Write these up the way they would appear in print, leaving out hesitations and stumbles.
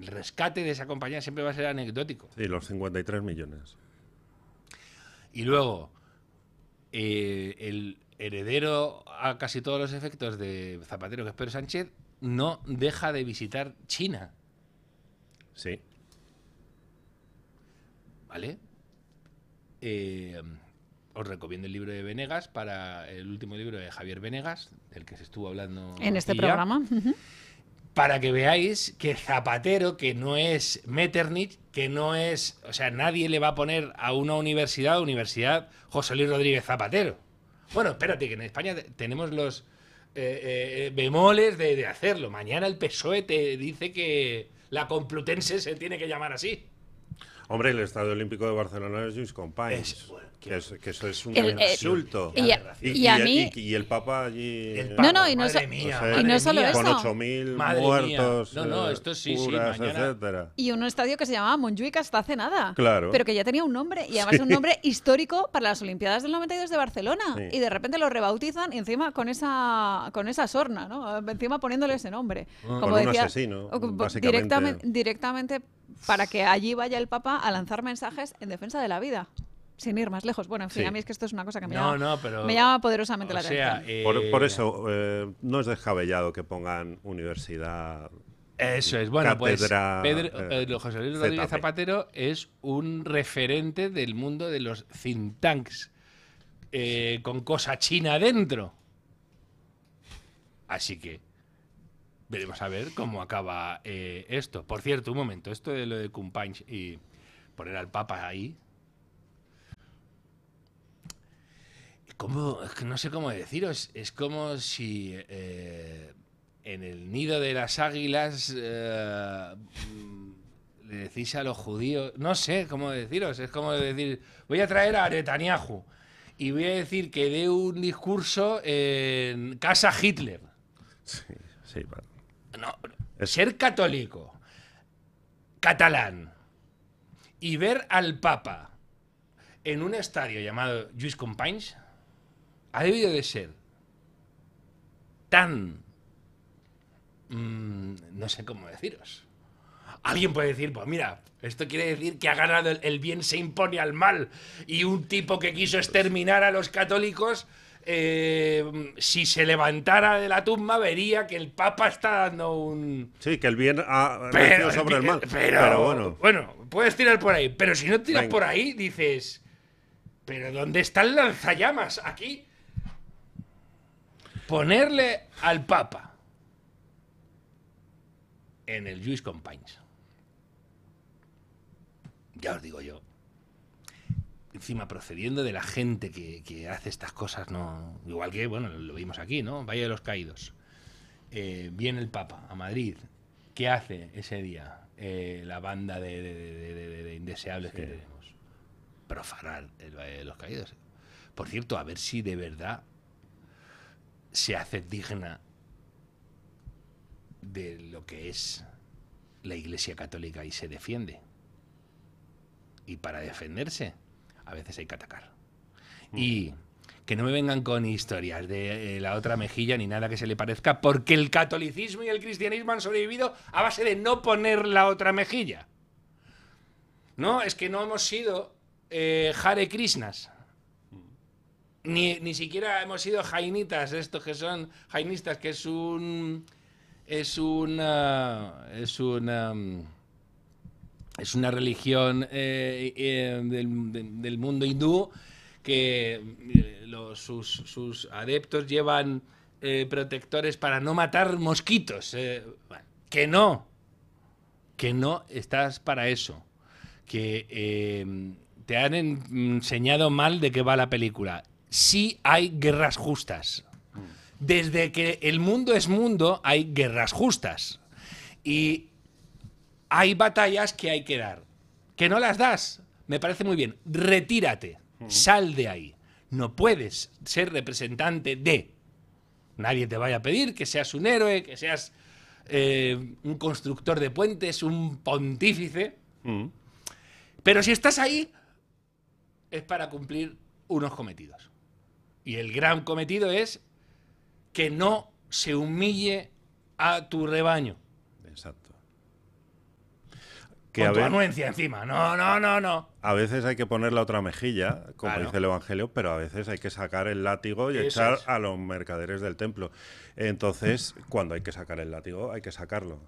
rescate de esa compañía siempre va a ser anecdótico. Sí, los 53 millones. Y luego, el heredero a casi todos los efectos de Zapatero, que es Pedro Sánchez, no deja de visitar China. Sí. ¿Vale? Os recomiendo el libro de Venegas, para el último libro de Javier Venegas, del que se estuvo hablando En este aquí ya, programa. para que veáis que Zapatero, que no es Metternich, que no es... O sea, nadie le va a poner a una universidad José Luis Rodríguez Zapatero. Bueno, espérate, que en España tenemos los bemoles de hacerlo. Mañana el PSOE te dice que la Complutense se tiene que llamar así. Hombre, el Estadio Olímpico de Barcelona es Lluís Companys. Bueno, que eso es un El- insulto. y a mí... Y el Papa allí... El No, no, Papa, y no, madre so- mía, o sea, madre y no solo mía. eso. Con 8.000 Madre muertos, mía. No, esto sí, curas, mañana. etcétera. Y un estadio que se llamaba Montjuic hasta hace nada. Claro. Pero que ya tenía un nombre. Y además un nombre histórico para las Olimpiadas del 92 de Barcelona. Sí. Y de repente lo rebautizan y encima con esa sorna, ¿no? Encima poniéndole ese nombre. Con un asesino, básicamente. Directamente para que allí vaya el Papa a lanzar mensajes en defensa de la vida. Sin ir más lejos. Bueno, en fin, Sí. a mí es que esto es una cosa que me, pero, me llama poderosamente la o sea, atención. Por eso, no es descabellado que pongan universidad. Eso es. Bueno, Cátedra, pues José Luis Rodríguez ZP. Zapatero es un referente del mundo de los think tanks con cosa china dentro. Así que veremos a ver cómo acaba esto. Por cierto, un momento, esto de lo de Companys y poner al Papa ahí. Es que no sé cómo deciros. Es como si en el nido de las águilas le decís a los judíos. No sé cómo deciros. Es como decir, voy a traer a Netanyahu y voy a decir que dé un discurso en casa Hitler. Sí, vale. No, ser católico, catalán, y ver al Papa en un estadio llamado Lluís Companys ha debido de ser tan... no sé cómo deciros. Alguien puede decir, pues mira, esto quiere decir que ha ganado el bien se impone al mal, y un tipo que quiso exterminar a los católicos... si se levantara de la tumba vería que el Papa está dando un... Sí, que el bien ha vencido sobre el mal. Pero bueno, puedes tirar por ahí. Pero si no tiras Venga. por ahí, dices... ¿Pero dónde está el lanzallamas? Aquí. Ponerle al Papa en el Lluís Companys. Ya os digo yo. Encima procediendo de la gente que hace estas cosas, no, igual que, bueno, lo vimos aquí, ¿no? Valle de los Caídos. Viene el Papa a Madrid. ¿Qué hace ese día la banda de indeseables que tenemos? Profanar el Valle de los Caídos. Por cierto, a ver si de verdad se hace digna de lo que es la Iglesia Católica y se defiende. Y para defenderse, a veces hay que atacar. Y que no me vengan con historias de la otra mejilla ni nada que se le parezca, porque el catolicismo y el cristianismo han sobrevivido a base de no poner la otra mejilla. No, es que no hemos sido Hare Krishnas. Ni siquiera hemos sido jainitas, estos que son jainistas, que es una religión del mundo hindú que sus adeptos llevan protectores para no matar mosquitos. Bueno, que no estás para eso. Que te han enseñado mal de qué va la película. Sí hay guerras justas. Desde que el mundo es mundo, hay guerras justas. Y hay batallas que hay que dar. Que no las das, me parece muy bien. Retírate, sal de ahí. No puedes ser representante de... Nadie te vaya a pedir que seas un héroe, que seas un constructor de puentes, un pontífice. Pero si estás ahí, es para cumplir unos cometidos. Y el gran cometido es que no se humille a tu rebaño. Exacto. Que Con a tu ver- anuencia encima. No, no, no, no. A veces hay que poner la otra mejilla, como Claro. dice el Evangelio, pero a veces hay que sacar el látigo y Eso echar es. a los mercaderes del templo. Entonces, cuando hay que sacar el látigo, hay que sacarlo.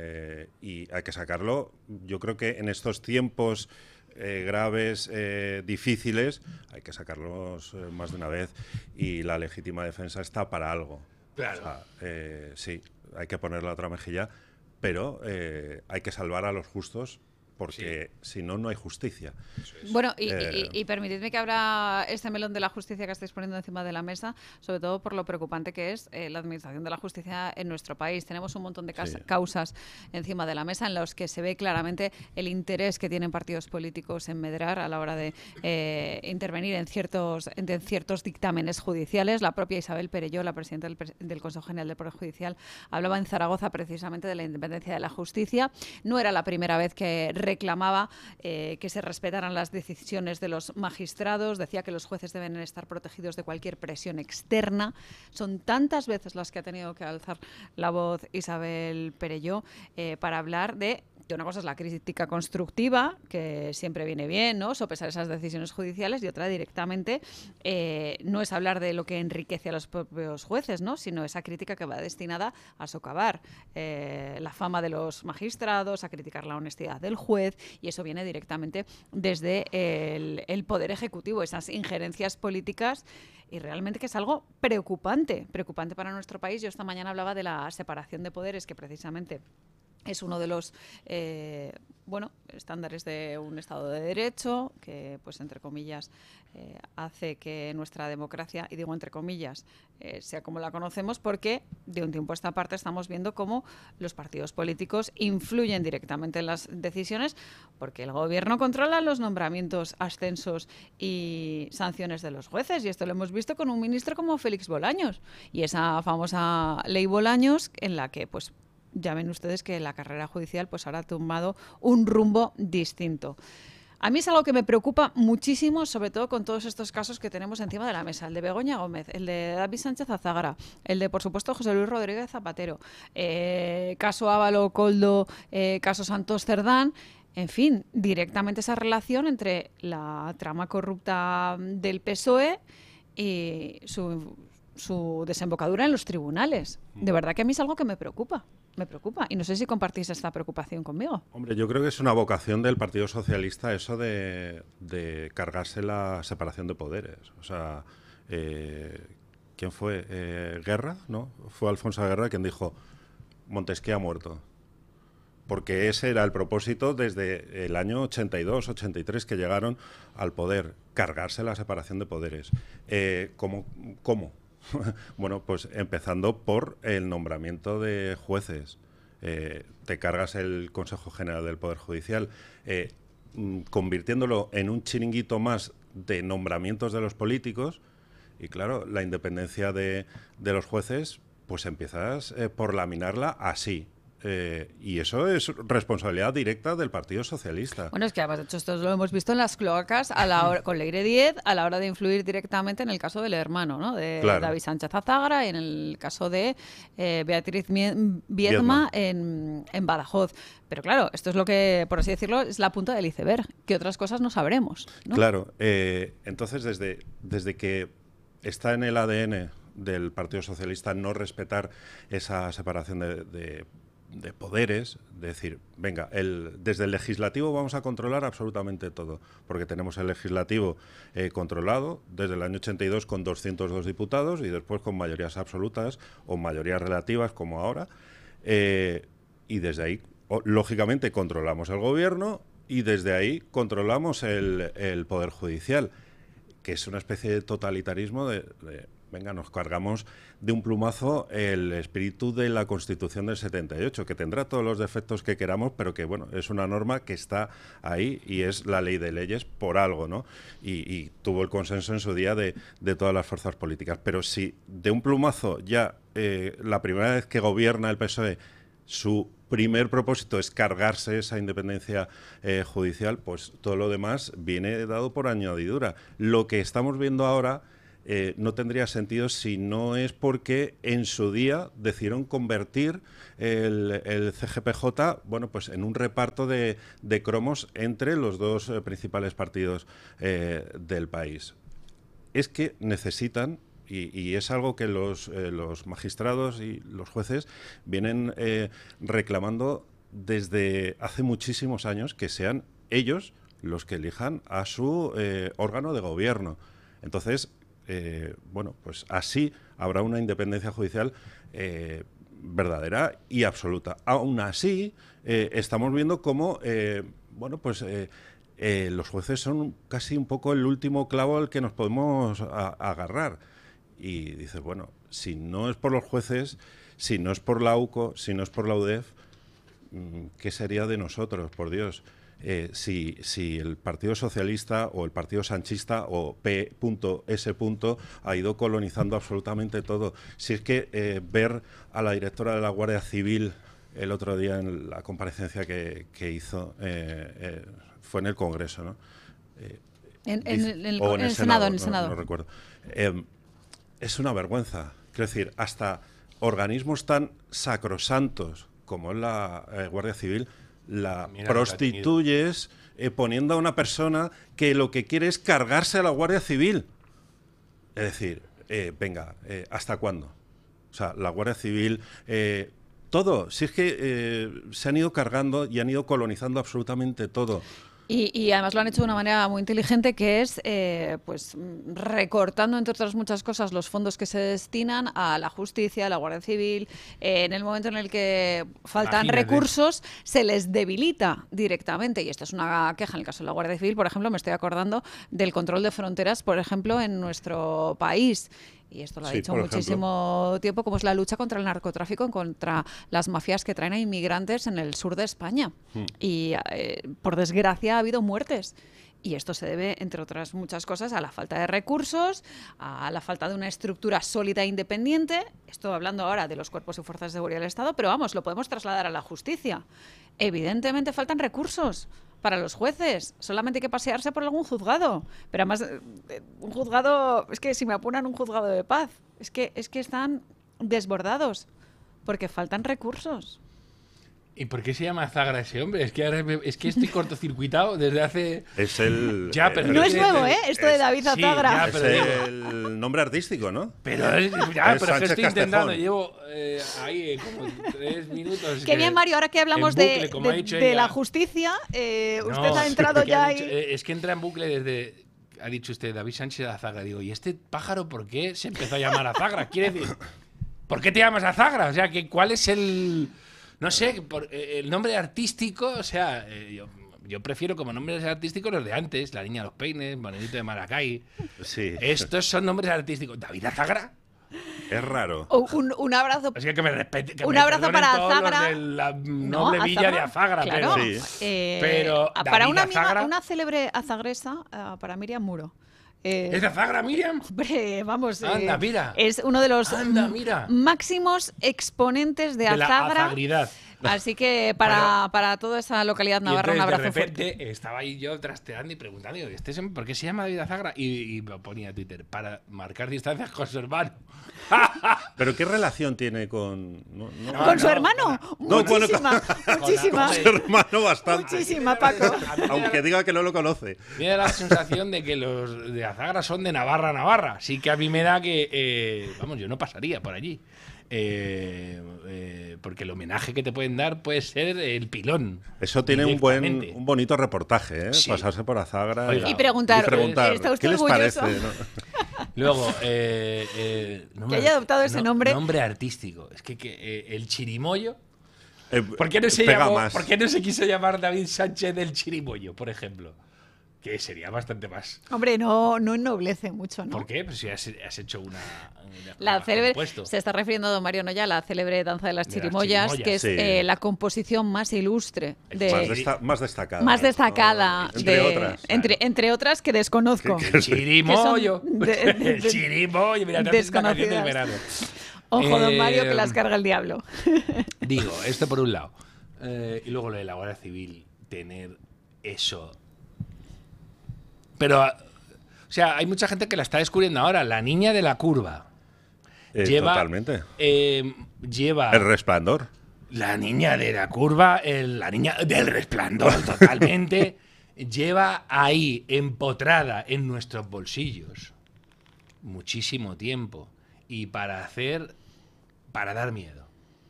Y hay que sacarlo, yo creo que en estos tiempos graves, difíciles, hay que sacarlos más de una vez. Y la legítima defensa está para algo. Claro. O sea, sí, hay que poner la otra mejilla, pero hay que salvar a los justos porque si no, no hay justicia. Bueno, y Eh, permitidme que abra este melón de la justicia que estáis poniendo encima de la mesa, sobre todo por lo preocupante que es la administración de la justicia en nuestro país. Tenemos un montón de Sí. causas encima de la mesa en los que se ve claramente el interés que tienen partidos políticos en medrar a la hora de intervenir en ciertos dictámenes judiciales. La propia Isabel Perelló, la presidenta del Consejo General del Poder Judicial, hablaba en Zaragoza precisamente de la independencia de la justicia. No era la primera vez que reclamaba que se respetaran las decisiones de los magistrados, decía que los jueces deben estar protegidos de cualquier presión externa. Son tantas veces las que ha tenido que alzar la voz Isabel Perelló para hablar de que una cosa es la crítica constructiva, que siempre viene bien, ¿no?, sopesar esas decisiones judiciales, y otra directamente no es hablar de lo que enriquece a los propios jueces, ¿no?, sino esa crítica que va destinada a socavar la fama de los magistrados, a criticar la honestidad del juez, y eso viene directamente desde el Poder Ejecutivo, esas injerencias políticas, y realmente que es algo preocupante para nuestro país. Yo esta mañana hablaba de la separación de poderes, que precisamente es uno de los estándares de un Estado de Derecho, que, pues, entre comillas, hace que nuestra democracia, y digo entre comillas, sea como la conocemos, porque de un tiempo a esta parte estamos viendo cómo los partidos políticos influyen directamente en las decisiones, porque el gobierno controla los nombramientos, ascensos y sanciones de los jueces, y esto lo hemos visto con un ministro como Félix Bolaños, y esa famosa ley Bolaños, en la que, pues, ya ven ustedes que la carrera judicial, pues, ahora ha tomado un rumbo distinto. A mí es algo que me preocupa muchísimo, sobre todo con todos estos casos que tenemos encima de la mesa. El de Begoña Gómez, el de David Sánchez Azágara, el de, por supuesto, José Luis Rodríguez Zapatero, caso Ávalo Koldo, caso Santos Cerdán. En fin, directamente esa relación entre la trama corrupta del PSOE y su desembocadura en los tribunales. De verdad que a mí es algo que me preocupa. Y no sé si compartís esta preocupación conmigo. Hombre, yo creo que es una vocación del Partido Socialista eso de cargarse la separación de poderes. O sea, ¿quién fue? ¿Guerra? ¿No? Fue Alfonso Guerra quien dijo Montesquieu ha muerto. Porque ese era el propósito desde el año 82, 83, que llegaron al poder, cargarse la separación de poderes. ¿Cómo? Bueno, pues empezando por el nombramiento de jueces. Te cargas el Consejo General del Poder Judicial, convirtiéndolo en un chiringuito más de nombramientos de los políticos, y claro, la independencia de los jueces, pues empiezas por laminarla así. Y eso es responsabilidad directa del Partido Socialista. Bueno, es que además, de hecho, esto lo hemos visto en las cloacas con Leire Díez, a la hora de influir directamente en el caso del hermano, ¿no?, de Claro. David Sánchez Azágara, y en el caso de Beatriz Viedma en Badajoz. Pero claro, esto es lo que, por así decirlo, es la punta del iceberg, que otras cosas no sabremos, ¿no? Claro, entonces desde que está en el ADN del Partido Socialista no respetar esa separación de poderes, de decir, venga, desde el legislativo vamos a controlar absolutamente todo, porque tenemos el legislativo controlado desde el año 82 con 202 diputados y después con mayorías absolutas o mayorías relativas como ahora, y desde ahí, lógicamente, controlamos el gobierno y desde ahí controlamos el Poder Judicial, que es una especie de totalitarismo venga, nos cargamos de un plumazo el espíritu de la Constitución del 78, que tendrá todos los defectos que queramos, pero que, bueno, es una norma que está ahí y es la ley de leyes por algo, ¿no? Y tuvo el consenso en su día de todas las fuerzas políticas. Pero si de un plumazo ya la primera vez que gobierna el PSOE su primer propósito es cargarse esa independencia judicial, pues todo lo demás viene dado por añadidura. Lo que estamos viendo ahora no tendría sentido si no es porque en su día decidieron convertir el CGPJ, bueno, pues en un reparto de cromos entre los dos principales partidos del país. Es que necesitan, y es algo que los magistrados y los jueces vienen reclamando desde hace muchísimos años, que sean ellos los que elijan a su órgano de gobierno. Entonces, bueno, pues así habrá una independencia judicial verdadera y absoluta. Aún así, estamos viendo cómo, bueno, pues los jueces son casi un poco el último clavo al que nos podemos agarrar. Y dices, bueno, si no es por los jueces, si no es por la UCO, si no es por la UDEF, ¿qué sería de nosotros, por Dios? Si el Partido Socialista o el Partido Sanchista o P.S. ha ido colonizando absolutamente todo. Si es que ver a la directora de la Guardia Civil el otro día en la comparecencia que hizo fue en el Congreso, ¿no? En el Senado. No recuerdo. Es una vergüenza. Quiero decir, hasta organismos tan sacrosantos como es la Guardia Civil la prostituyes poniendo a una persona que lo que quiere es cargarse a la Guardia Civil. Es decir, venga, ¿hasta cuándo? O sea, la Guardia Civil, todo. Si es que se han ido cargando y han ido colonizando absolutamente todo. Y además lo han hecho de una manera muy inteligente, que es pues recortando, entre otras muchas cosas, los fondos que se destinan a la justicia, a la Guardia Civil. En el momento en el que faltan recursos, se les debilita directamente. Y esto es una queja en el caso de la Guardia Civil. Por ejemplo, me estoy acordando del control de fronteras, por ejemplo, en nuestro país. Y esto lo ha dicho muchísimo tiempo, como es la lucha contra el narcotráfico, contra las mafias que traen a inmigrantes en el sur de España. Y, por desgracia, ha habido muertes. Y esto se debe, entre otras muchas cosas, a la falta de recursos, a la falta de una estructura sólida e independiente. Estoy hablando ahora de los cuerpos y fuerzas de seguridad del Estado, pero vamos, lo podemos trasladar a la justicia. Evidentemente faltan recursos para los jueces, solamente hay que pasearse por algún juzgado, pero además un juzgado, es que si me apuran un juzgado de paz, es que están desbordados porque faltan recursos. ¿Y por qué se llama Azagra ese hombre? Es que ahora estoy cortocircuitado desde hace... Es el... Ya, pero no es nuevo, ¿eh? Esto de David Azagra. Sí, es el nombre artístico, ¿no? Pero es que estoy intentando, llevo ahí como 3 minutos. Qué bien, Mario, ahora que hablamos bucle, de la justicia, usted ha entrado ya ahí... Es que entra en bucle desde... Ha dicho usted, David Sánchez Azagra. Digo, ¿y este pájaro por qué se empezó a llamar Azagra? Quiere decir, ¿por qué te llamas Azagra? O sea, ¿cuál es el...? No sé, el nombre artístico, o sea, yo prefiero como nombres artísticos los de antes, La Niña de los Peines, Monedito de Maracay. Sí. Estos son nombres artísticos. ¿David Azagra? Es raro. Un abrazo. Es que me respete. Un abrazo para Azagra. De la noble villa de Azagra. Claro. Pero para una Azagra, amiga, una célebre azagresa, para Miriam Muro. ¿Es de Azagra, Miriam? Hombre, vamos. Anda, mira. Es uno de los máximos exponentes de Azagra. La azagridad. Así que para toda esa localidad navarra, un abrazo fuerte. De repente estaba ahí yo trasteando y preguntando, digo, ¿por qué se llama David Azagra? Y ponía Twitter, para marcar distancias con su hermano. ¿Pero qué relación tiene con...? ¿Con su hermano? Muchísima. Con su hermano bastante. Muchísima, Paco. Aunque diga que no lo conoce. Me da la sensación de que los de Azagra son de Navarra. Sí que a mí me da que... vamos, yo no pasaría por allí. Porque el homenaje que te pueden dar puede ser el pilón. Eso tiene un bonito reportaje, ¿eh? Sí. Pasarse por Azagra. Oiga, y preguntar ¿está usted ¿qué les orgulloso? parece? ¿No? Luego, que haya adoptado ese nombre. Nombre artístico. Es que el chirimoyo. ¿Por qué no se quiso llamar David Sánchez del Chirimoyo, por ejemplo? Que sería bastante más. Hombre, no ennoblece mucho, ¿no? ¿Por qué? Pues si has hecho una la célebre, se está refiriendo don Mario Noya a la célebre danza de las chirimoyas, que es la composición más ilustre. Más destacada. Más destacada. ¿no? Entre otras. Entre otras que desconozco. El chirimoyo. El chirimoyo. Mira, te haces la canción del verano. Ojo, don Mario, que las carga el diablo. Digo, esto por un lado. Y luego lo de la Guardia Civil, tener eso... Pero, o O sea, hay mucha gente que la está descubriendo ahora. La niña de la curva. Totalmente. Lleva... El Resplandor. La niña de la curva, la niña del Resplandor, totalmente, lleva ahí, empotrada en nuestros bolsillos, muchísimo tiempo. Y para dar miedo.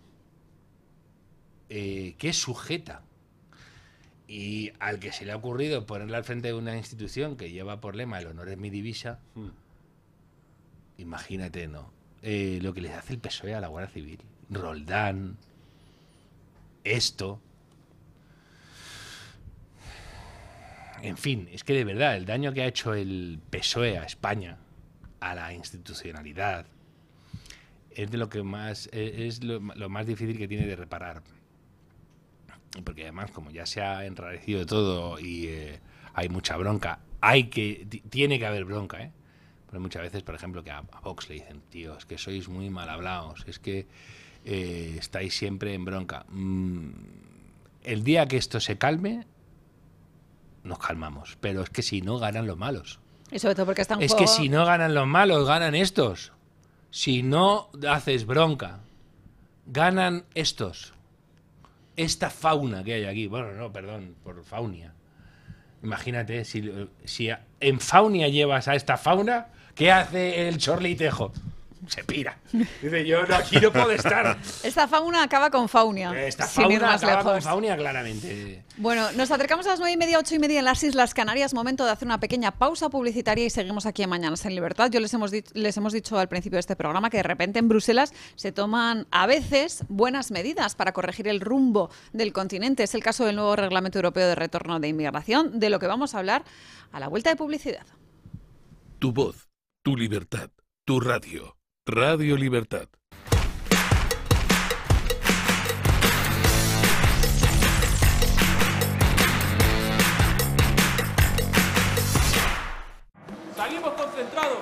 Que es sujeta. Y al que se le ha ocurrido ponerla al frente de una institución que lleva por lema el honor es mi divisa, imagínate, ¿no? Lo que les hace el PSOE a la Guardia Civil. Roldán, esto. En fin, es que de verdad, el daño que ha hecho el PSOE a España, a la institucionalidad, es de lo que más es lo más difícil que tiene de reparar. Porque además, como ya se ha enrarecido todo y hay mucha bronca, tiene que haber bronca, ¿eh? Pero muchas veces, por ejemplo, que a Vox le dicen, tío, es que sois muy mal hablados, es que estáis siempre en bronca. El día que esto se calme, nos calmamos. Pero es que si no, ganan los malos. Y sobre todo porque están Es que si no ganan los malos, ganan estos. Si no haces bronca, ganan estos. Esta fauna que hay aquí. Bueno, no, perdón, por faunia. Imagínate, si en faunia llevas a esta fauna, ¿qué hace el Chorlitejo? Se pira. Dice, yo aquí no puedo estar. Esta fauna acaba con faunia. Esta sin ir fauna más acaba lejos. con faunia, claramente. Bueno, nos acercamos a las 9:30, 8:30 en las Islas Canarias. Momento de hacer una pequeña pausa publicitaria y seguimos aquí en Mañanas en Libertad. Yo les hemos dicho al principio de este programa que de repente en Bruselas se toman a veces buenas medidas para corregir el rumbo del continente. Es el caso del nuevo Reglamento Europeo de Retorno de Inmigración, de lo que vamos a hablar a la vuelta de publicidad. Tu voz, tu libertad, tu radio. Radio Libertad. Salimos concentrados.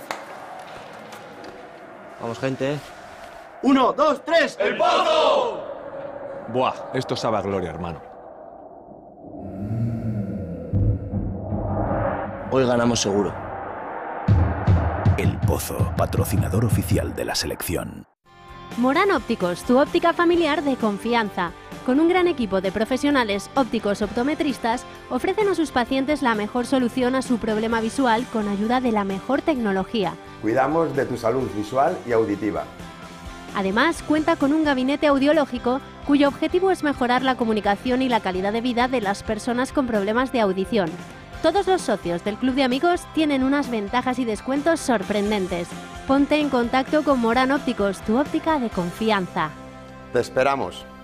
Vamos, gente. 1, 2, 3. ¡El Pozo! Buah, esto sabe a gloria, hermano. Hoy ganamos seguro. El Pozo, patrocinador oficial de la selección. Morán Ópticos, tu óptica familiar de confianza. Con un gran equipo de profesionales ópticos optometristas, ofrecen a sus pacientes la mejor solución a su problema visual con ayuda de la mejor tecnología. Cuidamos de tu salud visual y auditiva. Además, cuenta con un gabinete audiológico cuyo objetivo es mejorar la comunicación y la calidad de vida de las personas con problemas de audición. Todos los socios del Club de Amigos tienen unas ventajas y descuentos sorprendentes. Ponte en contacto con Morán Ópticos, tu óptica de confianza. Te esperamos.